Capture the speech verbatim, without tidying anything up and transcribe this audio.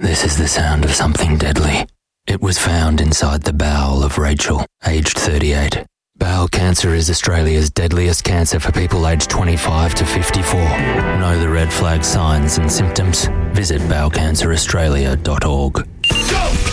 This is the sound of something deadly. It was found inside the bowel of Rachel, aged thirty-eight. Bowel cancer is Australia's deadliest cancer for people aged twenty-five to fifty-four. Know the red flag signs and symptoms? Visit bowel cancer australia dot org. Go!